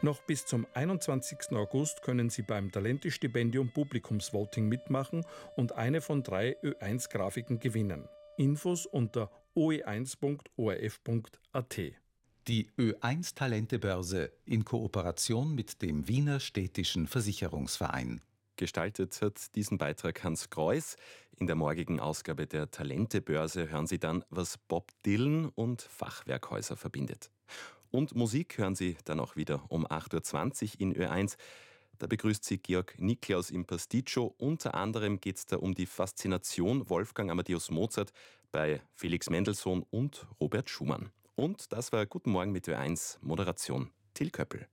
Noch bis zum 21. August können Sie beim Talente-Stipendium Publikumsvoting mitmachen und eine von 3 Ö1-Grafiken gewinnen. Infos unter oe1.orf.at. Die Ö1 Talentebörse in Kooperation mit dem Wiener Städtischen Versicherungsverein. Gestaltet hat diesen Beitrag Hans Greuß. In der morgigen Ausgabe der Talentebörse hören Sie dann, was Bob Dylan und Fachwerkhäuser verbindet. Und Musik hören Sie dann auch wieder um 8.20 Uhr in Ö1. Da begrüßt Sie Georg Niklaus im Pasticcio. Unter anderem geht es da um die Faszination Wolfgang Amadeus Mozart bei Felix Mendelssohn und Robert Schumann. Und das war Guten Morgen mit Ö1, Moderation Till Köppel.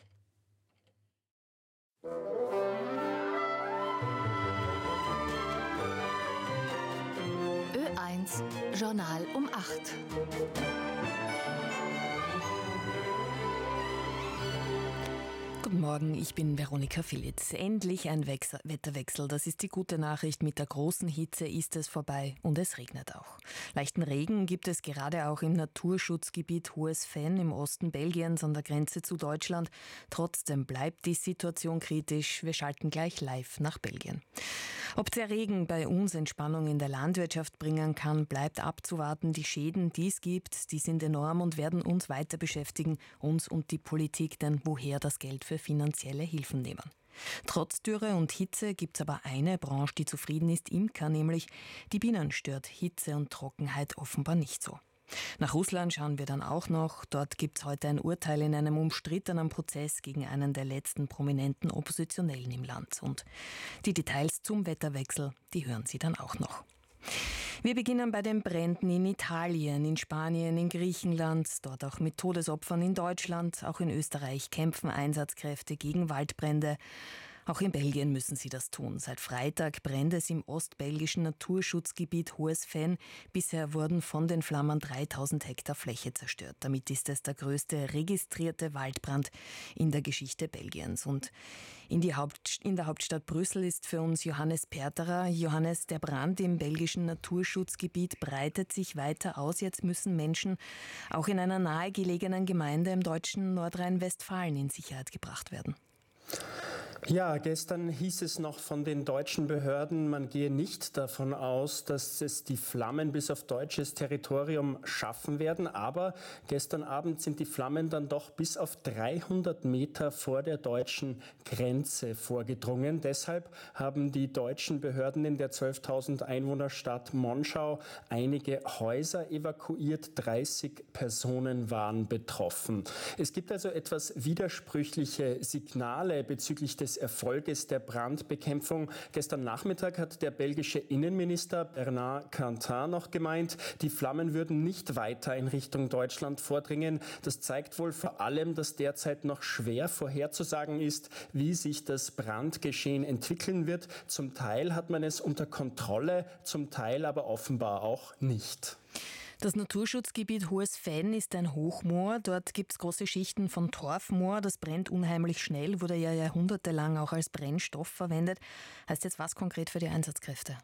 Ö1 Journal um 8. Guten Morgen, ich bin Veronika Philitz. Endlich ein Wetterwechsel. Das ist die gute Nachricht. Mit der großen Hitze ist es vorbei und es regnet auch. Leichten Regen gibt es gerade auch im Naturschutzgebiet Hohes Venn im Osten Belgiens an der Grenze zu Deutschland. Trotzdem bleibt die Situation kritisch. Wir schalten gleich live nach Belgien. Ob der Regen bei uns Entspannung in der Landwirtschaft bringen kann, bleibt abzuwarten. Die Schäden, die es gibt, die sind enorm und werden uns weiter beschäftigen, uns und die Politik, denn woher das Geld für finanzielle Hilfen nehmen? Trotz Dürre und Hitze gibt es aber eine Branche, die zufrieden ist, Imker, nämlich die Bienen stört Hitze und Trockenheit offenbar nicht so. Nach Russland schauen wir dann auch noch. Dort gibt es heute ein Urteil in einem umstrittenen Prozess gegen einen der letzten prominenten Oppositionellen im Land. Und die Details zum Wetterwechsel, die hören Sie dann auch noch. Wir beginnen bei den Bränden in Italien, in Spanien, in Griechenland, dort auch mit Todesopfern in Deutschland. Auch in Österreich kämpfen Einsatzkräfte gegen Waldbrände. Auch in Belgien müssen sie das tun. Seit Freitag brennt es im ostbelgischen Naturschutzgebiet Hohes Venn. Bisher wurden von den Flammen 3000 Hektar Fläche zerstört. Damit ist es der größte registrierte Waldbrand in der Geschichte Belgiens. Und in der Hauptstadt Brüssel ist für uns Johannes Perterer. Johannes, der Brand im belgischen Naturschutzgebiet breitet sich weiter aus. Jetzt müssen Menschen auch in einer nahegelegenen Gemeinde im deutschen Nordrhein-Westfalen in Sicherheit gebracht werden. Ja, gestern hieß es noch von den deutschen Behörden, man gehe nicht davon aus, dass es die Flammen bis auf deutsches Territorium schaffen werden. Aber gestern Abend sind die Flammen dann doch bis auf 300 Meter vor der deutschen Grenze vorgedrungen. Deshalb haben die deutschen Behörden in der 12.000 Einwohnerstadt Monschau einige Häuser evakuiert. 30 Personen waren betroffen. Es gibt also etwas widersprüchliche Signale bezüglich des Erfolges der Brandbekämpfung. Gestern Nachmittag hat der belgische Innenminister Bernard Quentin noch gemeint, die Flammen würden nicht weiter in Richtung Deutschland vordringen. Das zeigt wohl vor allem, dass derzeit noch schwer vorherzusagen ist, wie sich das Brandgeschehen entwickeln wird. Zum Teil hat man es unter Kontrolle, zum Teil aber offenbar auch nicht. Das Naturschutzgebiet Hohes Venn ist ein Hochmoor. Dort gibt es große Schichten von Torfmoor. Das brennt unheimlich schnell, wurde ja jahrhundertelang auch als Brennstoff verwendet. Heißt jetzt was konkret für die Einsatzkräfte?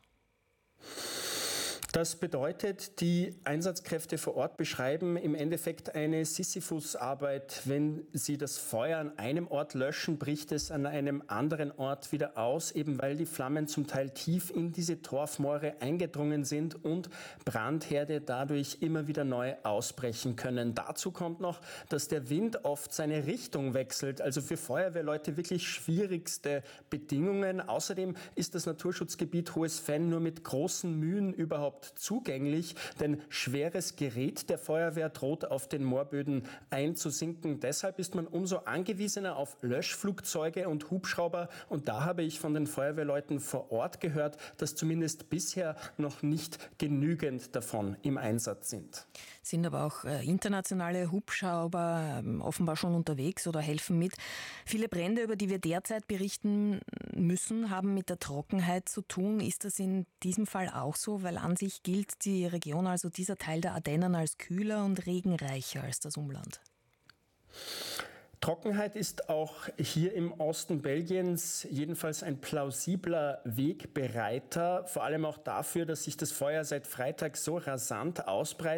Das bedeutet, die Einsatzkräfte vor Ort beschreiben im Endeffekt eine Sisyphus-Arbeit. Wenn sie das Feuer an einem Ort löschen, bricht es an einem anderen Ort wieder aus, eben weil die Flammen zum Teil tief in diese Torfmoore eingedrungen sind und Brandherde dadurch immer wieder neu ausbrechen können. Dazu kommt noch, dass der Wind oft seine Richtung wechselt, also für Feuerwehrleute wirklich schwierigste Bedingungen. Außerdem ist das Naturschutzgebiet Hohes Venn nur mit großen Mühen überhaupt zugänglich, denn schweres Gerät der Feuerwehr droht auf den Moorböden einzusinken. Deshalb ist man umso angewiesener auf Löschflugzeuge und Hubschrauber. Und da habe ich von den Feuerwehrleuten vor Ort gehört, dass zumindest bisher noch nicht genügend davon im Einsatz sind. Sind aber auch internationale Hubschrauber offenbar schon unterwegs oder helfen mit. Viele Brände, über die wir derzeit berichten müssen, haben mit der Trockenheit zu tun. Ist das in diesem Fall auch so? Weil an sich gilt die Region, also dieser Teil der Ardennen, als kühler und regenreicher als das Umland. Trockenheit ist auch hier im Osten Belgiens jedenfalls ein plausibler Wegbereiter, vor allem auch dafür, dass sich das Feuer seit Freitag so rasant ausbreitet.